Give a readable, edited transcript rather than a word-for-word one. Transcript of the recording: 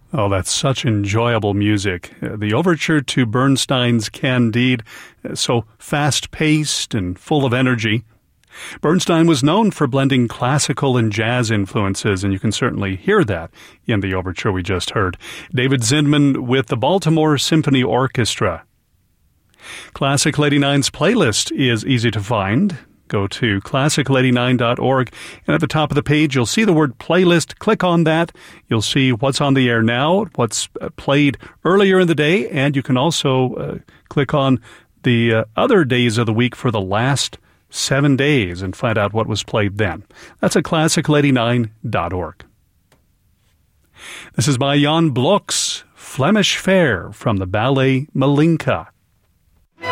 Oh, that's such enjoyable music. The overture to Bernstein's Candide, so fast-paced and full of energy. Bernstein was known for blending classical and jazz influences, and you can certainly hear that in the overture we just heard. David Zindman with the Baltimore Symphony Orchestra. Classical 89's playlist is easy to find. Go to classical89.org, and at the top of the page, you'll see the word playlist. Click on that. You'll see what's on the air now, what's played earlier in the day, and you can also click on the other days of the week for the last 7 days and find out what was played then. That's at classical89.org. This is by Jan Blok's Flemish Fair from the ballet Malinka.